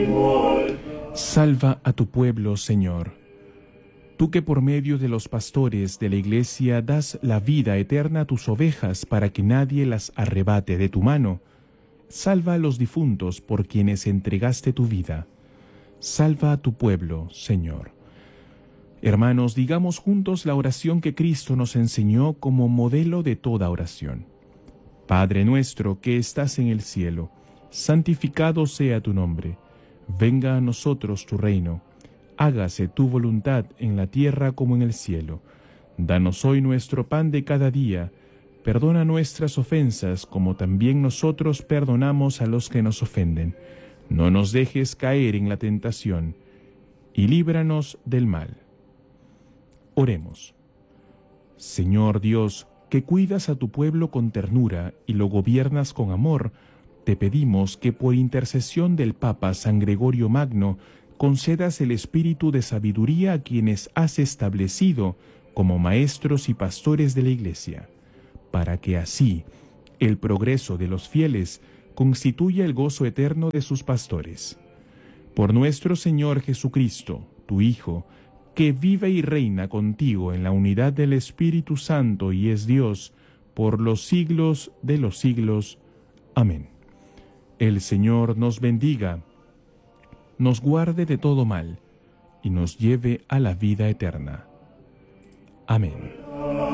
Salva a tu pueblo, Señor. Tú que por medio de los pastores de la Iglesia das la vida eterna a tus ovejas para que nadie las arrebate de tu mano, salva a los difuntos por quienes entregaste tu vida. Salva a tu pueblo, Señor. Hermanos, digamos juntos la oración que Cristo nos enseñó como modelo de toda oración. Padre nuestro que estás en el cielo, santificado sea tu nombre. Venga a nosotros tu reino. Hágase tu voluntad en la tierra como en el cielo. Danos hoy nuestro pan de cada día. Perdona nuestras ofensas como también nosotros perdonamos a los que nos ofenden. No nos dejes caer en la tentación y líbranos del mal. Oremos. Señor Dios, que cuidas a tu pueblo con ternura y lo gobiernas con amor, te pedimos que por intercesión del Papa San Gregorio Magno concedas el espíritu de sabiduría a quienes has establecido como maestros y pastores de la Iglesia, para que así el progreso de los fieles constituya el gozo eterno de sus pastores. Por nuestro Señor Jesucristo, tu Hijo, que vive y reina contigo en la unidad del Espíritu Santo y es Dios por los siglos de los siglos. Amén. El Señor nos bendiga, nos guarde de todo mal y nos lleve a la vida eterna. Amén.